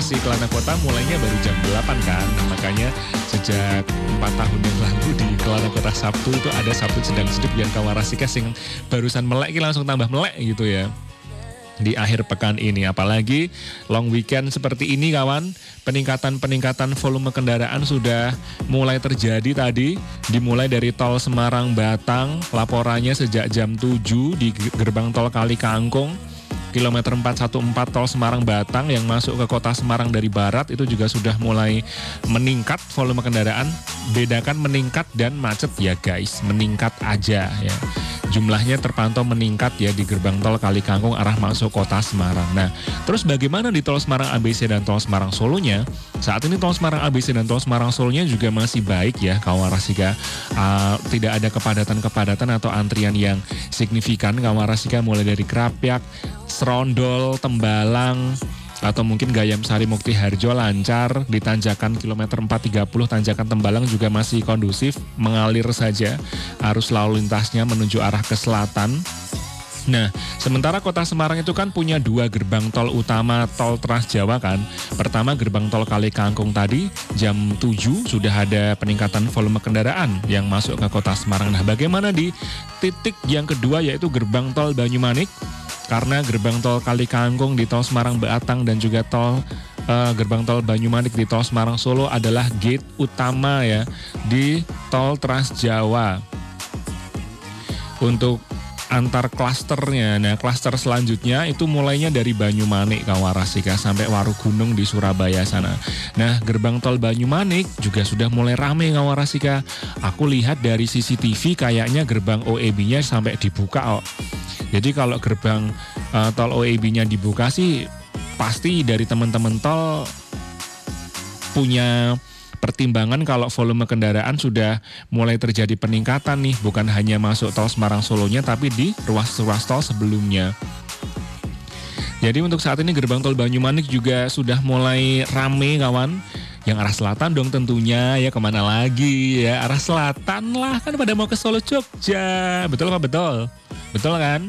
Bekasi Kelana Kota mulainya baru jam 8 kan. Nah, makanya sejak 4 tahun yang lalu di Kelana Kota Sabtu itu ada Sabtu Sedang Sedip yang Kawarasika sing barusan melek langsung tambah melek gitu ya. Di akhir pekan ini, apalagi long weekend seperti ini kawan, peningkatan volume kendaraan sudah mulai terjadi tadi, dimulai dari tol Semarang Batang, laporannya sejak jam 7 di gerbang tol Kali Kangkung, kilometer 414 tol Semarang Batang yang masuk ke kota Semarang dari barat itu juga sudah mulai meningkat volume kendaraan. Bedakan meningkat dan macet ya guys, meningkat aja ya. Jumlahnya terpantau meningkat ya di gerbang tol Kali Kangkung arah masuk kota Semarang. Nah, terus bagaimana di tol Semarang ABC dan tol Semarang Solonya? Saat ini tol Semarang ABC dan tol Semarang Solonya juga masih baik ya Kawarasika. Tidak ada kepadatan atau antrian yang signifikan Kawarasika, mulai dari Krapyak, Serondol, Tembalang, atau mungkin Gayam Sari Mukti Harjo lancar. Di tanjakan kilometer 430 tanjakan Tembalang juga masih kondusif, mengalir saja arus lalu lintasnya menuju arah ke selatan. Nah, sementara kota Semarang itu kan punya 2 gerbang tol utama tol Trans Jawa kan. Pertama gerbang tol Kali Kangkung tadi jam 7 sudah ada peningkatan volume kendaraan yang masuk ke kota Semarang. Nah, bagaimana di titik yang kedua yaitu gerbang tol Banyumanik? Karena gerbang tol Kali Kangkung di tol Semarang Batang dan juga gerbang tol Banyumanik di tol Semarang Solo adalah gate utama ya di tol Trans Jawa. Untuk antar klasternya, nah klaster selanjutnya itu mulainya dari Banyumanik Kawarasika sampai Warugunung di Surabaya sana. Nah, gerbang tol Banyumanik juga sudah mulai ramai Kawarasika. Aku lihat dari CCTV kayaknya gerbang OEB-nya sampai dibuka. Jadi kalau gerbang tol OEB-nya dibuka sih pasti dari teman-teman tol punya pertimbangan kalau volume kendaraan sudah mulai terjadi peningkatan nih, bukan hanya masuk tol Semarang Solonya tapi di ruas-ruas tol sebelumnya. Jadi untuk saat ini gerbang tol Banyumanik juga sudah mulai rame kawan. Yang arah selatan dong tentunya, ya kemana lagi ya, arah selatan lah, kan pada mau ke Solo Jogja. Betul apa betul? Betul kan?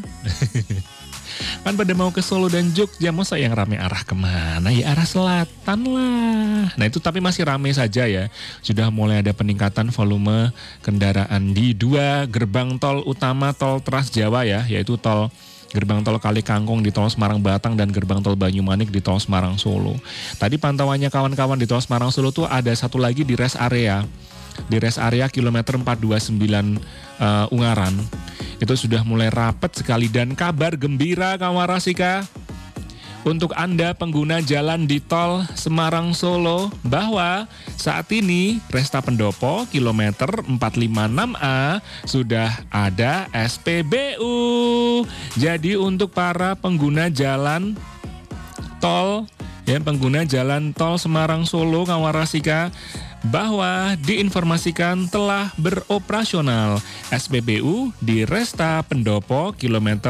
Kan pada mau ke Solo dan Jogja, masa yang rame arah kemana? Ya arah selatan lah. Nah itu tapi masih rame saja ya. Sudah mulai ada peningkatan volume kendaraan di 2 gerbang tol utama tol Trans Jawa ya, yaitu gerbang tol Kali Kangkung di tol Semarang Batang dan gerbang tol Banyumanik di tol Semarang Solo. Tadi pantauannya kawan-kawan di tol Semarang Solo tuh ada satu lagi di rest area. Di rest area kilometer 429 Ungaran. Itu sudah mulai rapat sekali dan kabar gembira Kawarasika untuk Anda pengguna jalan di tol Semarang Solo bahwa saat ini Resta Pendopo kilometer 456A sudah ada SPBU. Jadi untuk para pengguna jalan tol pengguna jalan tol Semarang Solo Kawarasika bahwa diinformasikan telah beroperasional SPBU di Resta Pendopo kilometer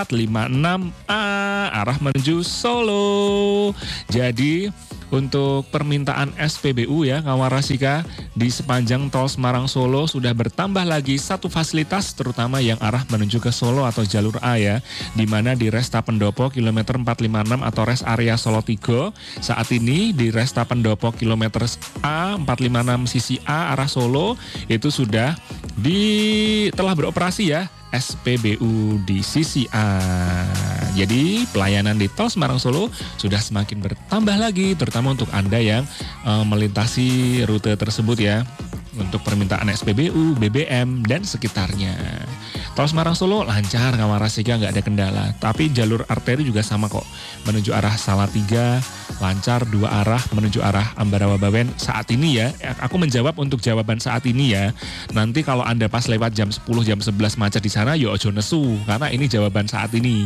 456A arah menuju Solo. Jadi untuk permintaan SPBU ya Kawarasika di sepanjang tol Semarang Solo sudah bertambah lagi satu fasilitas terutama yang arah menuju ke Solo atau jalur A ya, di mana di Resta Pendopo kilometer 456 atau rest area Solo 3 saat ini di Resta Pendopo kilometer A 456 sisi A arah Solo itu sudah telah beroperasi ya SPBU di sisi A. Jadi pelayanan di tol Semarang Solo sudah semakin bertambah lagi, terutama untuk Anda yang melintasi rute tersebut ya, untuk permintaan SPBU, BBM, dan sekitarnya. Tol Semarang Solo lancar Kawarasika, nggak ada kendala. Tapi jalur arteri juga sama kok, menuju arah Salatiga lancar 2 arah menuju arah Ambarawa Bawen saat ini ya. Aku menjawab untuk jawaban saat ini ya. Nanti kalau Anda pas lewat jam 10, jam 11 macet di sana, yo ojo nesu, karena ini jawaban saat ini.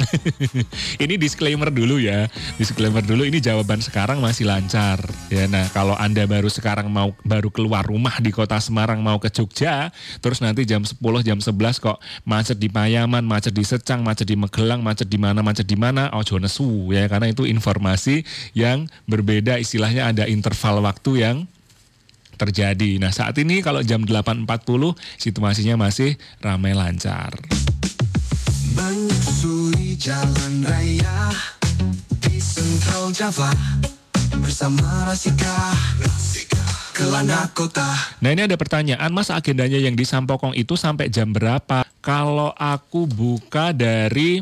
Ini disclaimer dulu ya. Disclaimer dulu, ini jawaban sekarang masih lancar. Ya, nah kalau Anda baru keluar rumah di kota Semarang mau ke Jogja, terus nanti jam 10, jam 11 kok macet di Payaman, macet di Secang, macet di Magelang, macet di mana, ojo nesu ya, karena itu informasi yang berbeda, istilahnya ada interval waktu yang terjadi. Nah saat ini kalau jam 8.40 situasinya masih ramai lancar. Menyusuri jalan raya di Sentral Java, bersama Rasika Kelana Kota. Nah ini ada pertanyaan, Mas, agendanya yang di Sampokong itu sampai jam berapa? Kalau aku buka dari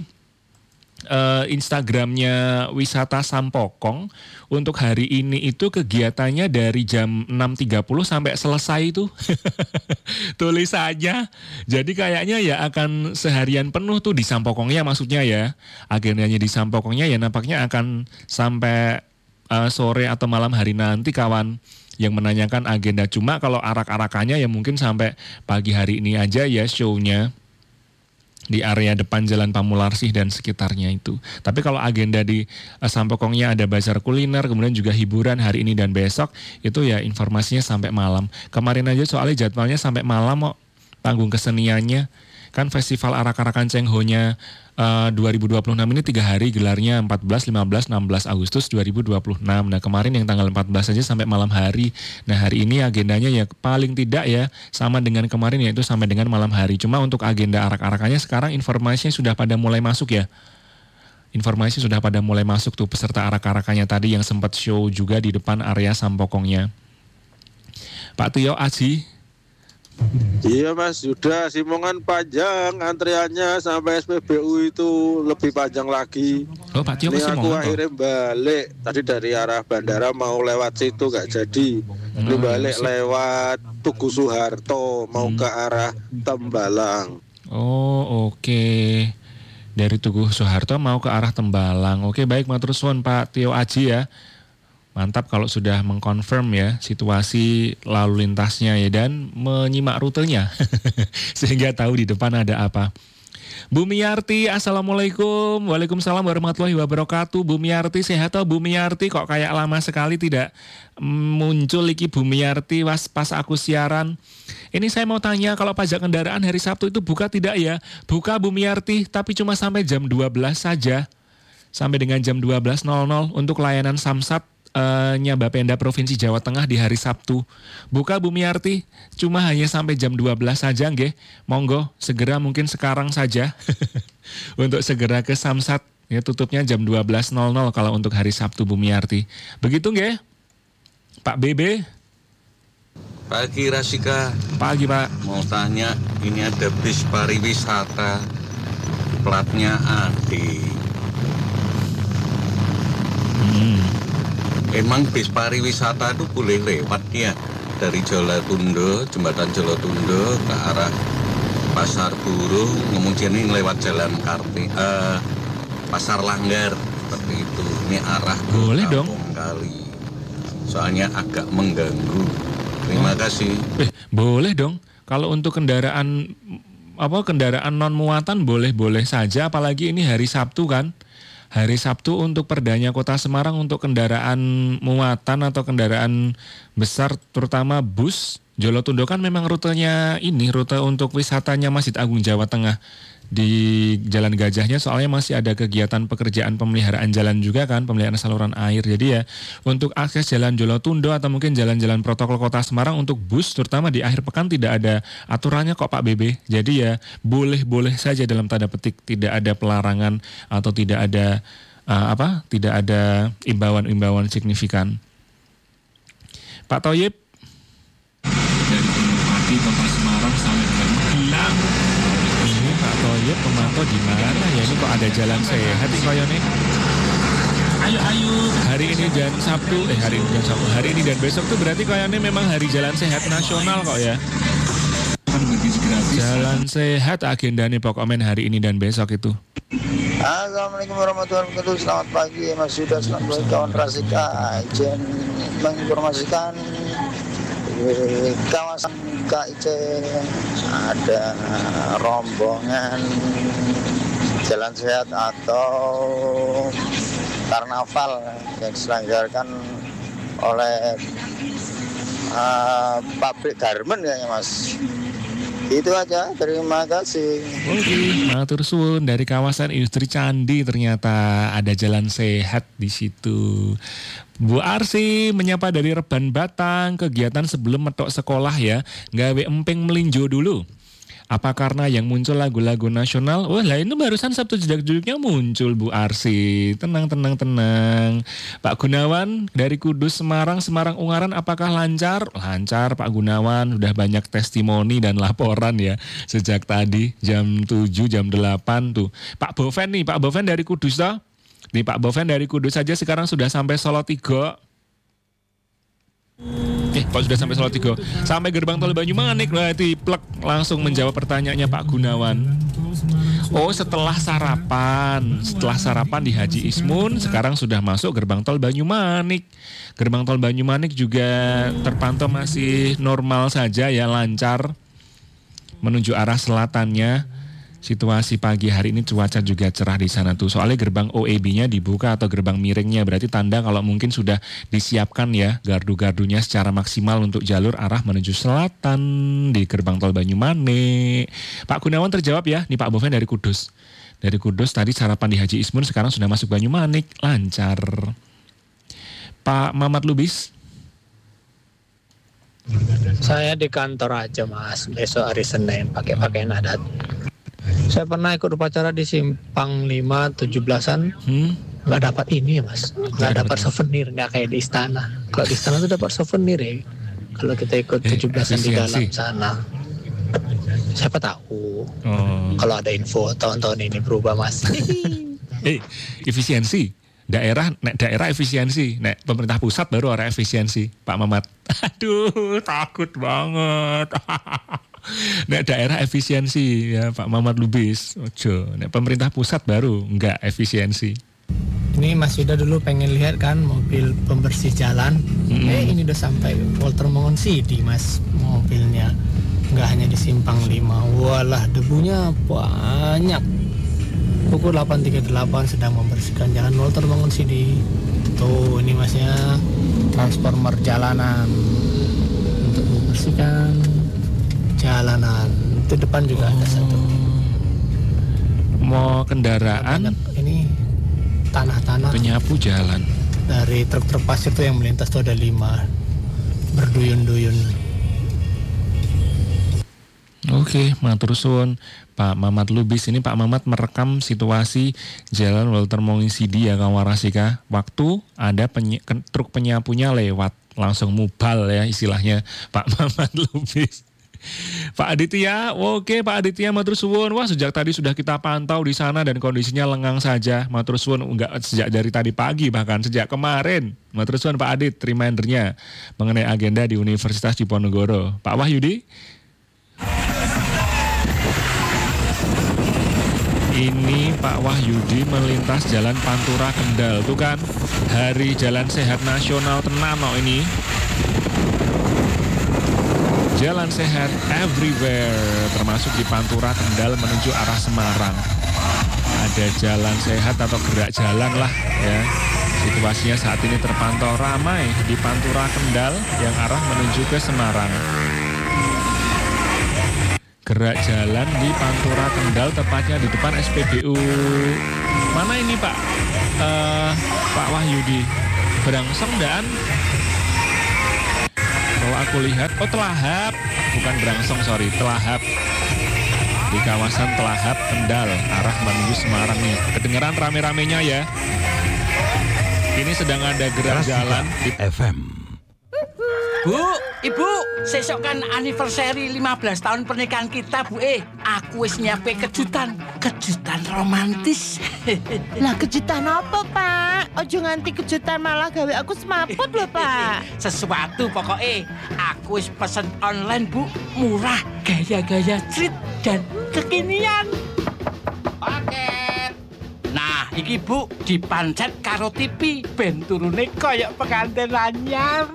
Instagramnya Wisata Sampokong, untuk hari ini itu kegiatannya dari jam 6.30 sampai selesai itu. Tulis aja. Jadi kayaknya ya akan seharian penuh tuh di Sampokongnya, maksudnya ya. Agendanya di Sampokongnya ya nampaknya akan sampai sore atau malam hari nanti, kawan yang menanyakan agenda. Cuma kalau arak-arakannya ya mungkin sampai pagi hari ini aja ya show-nya di area depan Jalan Pamularsih dan sekitarnya itu. Tapi kalau agenda di Sampokongnya ada bazar kuliner, kemudian juga hiburan hari ini dan besok, itu ya informasinya sampai malam. Kemarin aja soalnya jadwalnya sampai malam kok, panggung keseniannya. Kan festival arak-arakan Cengho-nya 2026 ini 3 hari gelarnya 14, 15, 16 Agustus 2026. Nah kemarin yang tanggal 14 saja sampai malam hari. Nah hari ini agendanya ya paling tidak ya sama dengan kemarin, yaitu sampai dengan malam hari. Cuma untuk agenda arak-arakannya sekarang informasinya sudah pada mulai masuk ya. Informasi sudah pada mulai masuk tuh peserta arak-arakannya tadi yang sempat show juga di depan area Sampokongnya. Pak Tio Aji. Iya Mas, sudah Simongan panjang antriannya sampai SPBU itu lebih panjang lagi. Oh Pak Tio ini ke aku Simongan akhirnya balik tadi dari arah bandara mau lewat situ gak jadi. Ini balik lewat Tugu Soeharto mau ke arah Tembalang. Oh oke. Dari Tugu Soeharto mau ke arah Tembalang. Oke baik, matur suwun Pak Tio Aji ya. Mantap kalau sudah mengkonfirm ya situasi lalu lintasnya ya dan menyimak rutenya sehingga tahu di depan ada apa. Bu Miyarti, Assalamualaikum. Waalaikumsalam warahmatullahi wabarakatuh. Bu Miyarti sehat atau Bu Miyarti? Kok kayak lama sekali tidak muncul iki Bu Miyarti pas aku siaran. Ini saya mau tanya, kalau pajak kendaraan hari Sabtu itu buka tidak ya? Buka Bu Miyarti, tapi cuma sampai jam 12 saja. Sampai dengan jam 12.00 untuk layanan Samsat nya Bapenda Provinsi Jawa Tengah di hari Sabtu. Buka Bu Miyarti, cuma hanya sampai jam 12 saja nggih. Monggo segera mungkin sekarang saja untuk segera ke Samsat. Ya tutupnya jam 12.00 kalau untuk hari Sabtu Bu Miyarti. Begitu nggih? Pak BB. Pagi Rasika. Pagi Pak. Mau tanya, ini ada bis pariwisata platnya AD. Emang bis pariwisata itu boleh lewat ya dari Jolotundo, jembatan Jolotundo ke arah Pasar Burung, kemudian ini lewat Jalan Pasar Langgar seperti itu. Ini arah boleh dong kali. Soalnya agak mengganggu. Terima kasih. Boleh dong. Kalau untuk kendaraan non muatan boleh saja, apalagi ini hari Sabtu kan. Hari Sabtu untuk Perdanya Kota Semarang untuk kendaraan muatan atau kendaraan besar terutama bus, Jolotundo kan memang rutenya ini rute untuk wisatanya Masjid Agung Jawa Tengah di Jalan Gajahnya, soalnya masih ada kegiatan pekerjaan pemeliharaan jalan juga kan, pemeliharaan saluran air. Jadi ya untuk akses jalan Jolotundo atau mungkin jalan-jalan protokol Kota Semarang untuk bus terutama di akhir pekan tidak ada aturannya kok Pak BB. Jadi ya boleh-boleh saja dalam tanda petik, tidak ada pelarangan atau tidak ada tidak ada imbauan-imbauan signifikan. Pak Toyib dari Pati Kota Semarang sampai dengan Magelang. Ini Pak Toyib pemantau di mana ya, ini kok ada jalan sehat di koyone? Ayo. Hari ini dan Sabtu, hari ini dan besok tuh berarti koyone memang hari jalan sehat nasional kok ya. Jalan sehat agendanya pokoknya hari ini dan besok itu. Assalamualaikum warahmatullahi wabarakatuh. Selamat pagi Mas Yuda, selamat pagi kawan Rasika. Izin menginformasikan di kawasan KIC ada rombongan jalan sehat atau karnaval yang diselenggarakan oleh pabrik garmen kayaknya Mas. Itu aja, terima kasih. Oke, matur suwun dari kawasan industri Candi ternyata ada jalan sehat di situ. Bu Arsi menyapa dari Reban Batang, kegiatan sebelum metok sekolah ya, gawe emping melinjo dulu. Apa karena yang muncul lagu-lagu nasional? Wah lah ini barusan Sabtu Jedak Juduknya muncul Bu Arsi. Tenang. Pak Gunawan dari Kudus, Semarang Ungaran apakah lancar? Lancar Pak Gunawan, udah banyak testimoni dan laporan ya sejak tadi jam 7, jam 8 tuh. Pak Boven dari Kudus toh. Nih Pak Boven dari Kudus saja sekarang sudah sampai Solo 3. Kok sudah sampai Solo 3? Sampai gerbang tol Banyumanik berarti plek langsung menjawab pertanyaannya Pak Gunawan. Oh, setelah sarapan di Haji Ismun sekarang sudah masuk gerbang tol Banyumanik. Gerbang tol Banyumanik juga terpantau masih normal saja ya, lancar menuju arah selatannya. Situasi pagi hari ini cuaca juga cerah di sana tuh. Soalnya gerbang OEB-nya dibuka atau gerbang miringnya, berarti tanda kalau mungkin sudah disiapkan ya gardu-gardunya secara maksimal untuk jalur arah menuju selatan di gerbang tol Banyumanik. Pak Gunawan terjawab ya, nih Pak Boven dari Kudus. Dari Kudus tadi sarapan di Haji Ismun, sekarang sudah masuk Banyumanik, lancar. Pak Mamat Lubis. Saya di kantor aja Mas, besok hari Senin pakai pakaian adat. Saya pernah ikut upacara di Simpang 5 17-an. Nggak dapat ini ya Mas, nggak dapat souvenir, nggak kayak di istana. Kalau di istana tuh dapat souvenir ya. Kalau kita ikut 17-an di dalam sana, siapa tahu. Kalau ada info tahun-tahun ini berubah Mas. Efisiensi. Daerah efisiensi, pemerintah pusat baru orang efisiensi, Pak Mamat. Aduh, takut banget. Daerah efisiensi ya Pak Mamat Lubis. Ojo, pemerintah pusat baru enggak efisiensi. Ini Mas Yuda dulu pengen lihat kan mobil pembersih jalan. Ini udah sampai Walter Mongon City Mas mobilnya. Enggak hanya di Simpang 5. Walah, debunya banyak. Pukul 8.38 sedang membersihkan jalan Walter Mongon City. Tuh ini Masnya transformer jalanan untuk membersihkan jalanan. Itu depan juga ada satu. Mau kendaraan ini tanah-tanah penyapu jalan. Dari truk-truk pasir tuh yang melintas tuh ada 5 berduyun-duyun. Oke, matur suwun Pak Mamat Lubis. Ini Pak Mamat merekam situasi jalan Walter Mongon City ya Kawarasika. Waktu ada truk penyapunya lewat, langsung mubal ya istilahnya Pak Mamat Lubis. Pak Aditya, oke Pak Aditya matur suwun. Wah, sejak tadi sudah kita pantau di sana dan kondisinya lengang saja. Matur suwun, enggak sejak dari tadi pagi bahkan sejak kemarin. Matur suwun Pak Adit, remindernya mengenai agenda di Universitas Diponegoro. Pak Wahyudi. Ini Pak Wahyudi melintas Jalan Pantura Kendal tuh kan. Hari Jalan Sehat Nasional tenano ini. Jalan sehat everywhere, termasuk di Pantura Kendal menuju arah Semarang. Ada jalan sehat atau gerak jalan lah ya. Situasinya saat ini terpantau ramai di Pantura Kendal yang arah menuju ke Semarang. Gerak jalan di Pantura Kendal tepatnya di depan SPBU. Mana ini Pak? Pak Wahyudi. Berangsong dan kalau aku lihat, Telahap, bukan Berangsong, Telahap. Di kawasan Telahap, Kendal, arah menuju Semarang nih. Kedengeran rame-ramenya ya. Ini sedang ada gerak jalan di FM. Bu, Ibu, sesok kan anniversary 15 tahun pernikahan kita, Bu. Aku wis nyiapke kejutan romantis. Lah kejutan apa, Pak? Ojo nganti kejutan malah gawe aku semaput lho, Pak. Sesuatu pokoknya. Aku wis pesen online, Bu. Murah, gaya-gaya street dan kekinian. Paket. Nah, iki Bu dipancet karo TV ben turune koyok pengantin anyar.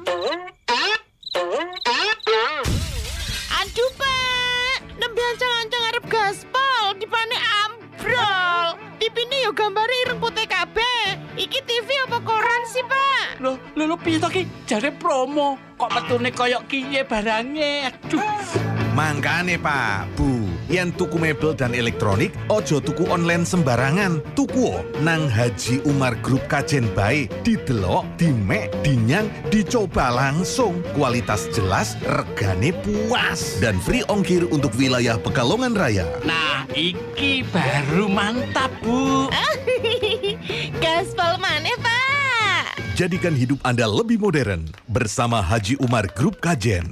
Aduh, Pak. Nembe ancang-ancang arep gaspol, dipane ambrol. TV-ne yo gambare ireng putih kabeh. Iki TV apa koran sih, Pak? Lho piye to ki? Jare promo. Kok metune koyok kiye barange. Aduh. Mangkane Pak, Bu, yen tuku mebel dan elektronik, ojo tuku online sembarangan. Tuku nang Haji Umar Group Kajen bae, didelok, dimek, dinyang, dicoba langsung. Kualitas jelas, regane puas dan free ongkir untuk wilayah Pekalongan Raya. Nah, iki baru mantap, Bu. Gaspol maneh, Pak. Jadikan hidup Anda lebih modern bersama Haji Umar Group Kajen.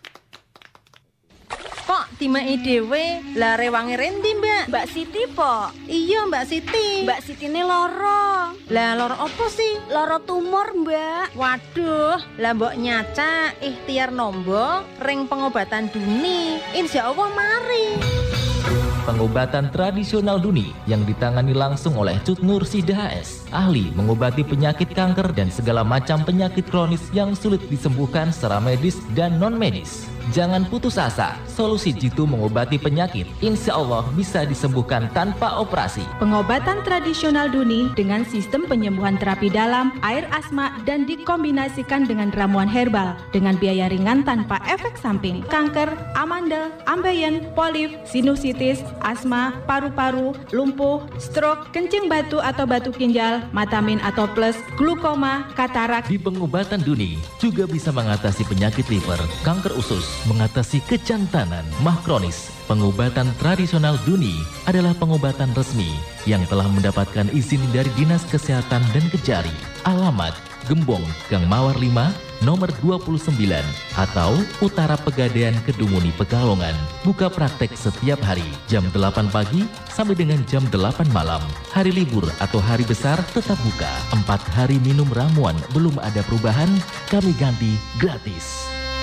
Kok timake dhewe lah rewange rendi, Mbak? Mbak Siti, po. Iya, Mbak Siti. Mbak Sitine loro. Lah loro opo sih? Loro tumor, Mbak. Waduh, lah mbok nyaca ikhtiar nombo ring pengobatan Duni. Insyaallah mari. Pengobatan tradisional Duni yang ditangani langsung oleh Cut Nur Sida HS, ahli mengobati penyakit kanker dan segala macam penyakit kronis yang sulit disembuhkan secara medis dan non-medis. Jangan putus asa, solusi jitu mengobati penyakit insya Allah bisa disembuhkan tanpa operasi. Pengobatan tradisional Duni dengan sistem penyembuhan terapi dalam, air asma, dan dikombinasikan dengan ramuan herbal dengan biaya ringan tanpa efek samping. Kanker, amandel, ambeien, polip, sinusitis, asma, paru-paru, lumpuh, stroke, kencing batu atau batu ginjal, matamin atau plus, glukoma, katarak. Di pengobatan Duni juga bisa mengatasi penyakit liver, kanker usus, mengatasi kejantanan, mah kronis. Pengobatan tradisional Duni adalah pengobatan resmi yang telah mendapatkan izin dari Dinas Kesehatan dan Kejari. Alamat Gembong, Gang Mawar 5, nomor 29, atau Utara Pegadaian Kedunguni, Pekalongan. Buka praktek setiap hari, jam 8 pagi sampai dengan jam 8 malam. Hari libur atau hari besar tetap buka. 4 hari minum ramuan belum ada perubahan, kami ganti gratis.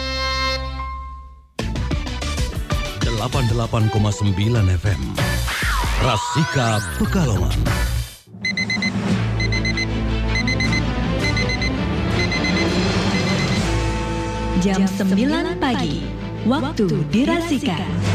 88,9 FM Rasika Pekalongan. Jam 9 pagi, waktu di Rasika.